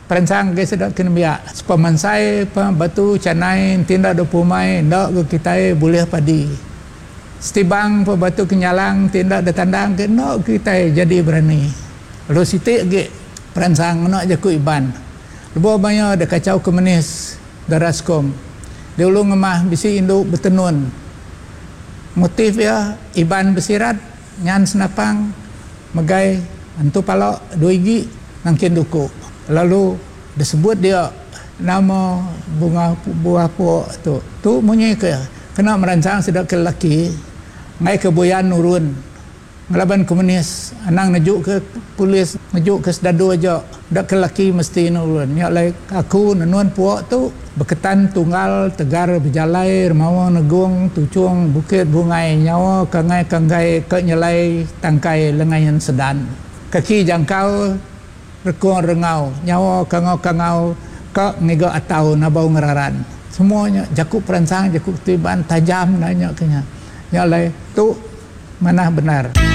perancang ke sedap kena biak sepamansai batu canai tindak do pumai ndak ke kita boleh padi setibang batu kenyalang tindak de tandang ke ndak kita jadi berani lo sitik ge perancang nak jaku iban lebo banyak de kacau komunis daraskom dia ulung ngemah bisi induk betenun motif ya iban besirat nyan senapang megai antu palok 2 gigi nangkin duku lalu disebut dia nama bunga buah pok tu munyi ke kena merancang sedap ke lelaki ngai ke boyan nurun ngelaban komunis anang najuk ke polis najuk ke sedadu aja dak ke lelaki mesti nurun nya lai aku nanuan pok tu berketan tunggal tegar berjalai remawa negung tucung bukit bungai nyawa kangai ke nyelai tangkai lengayan sedan kaki jangkau rekung rengau nyawa kangau ke ngigo atau nabau ngeraran semuanya jakuk perancang jakuk tiban tajam nanya kenya nyalai tu mana benar.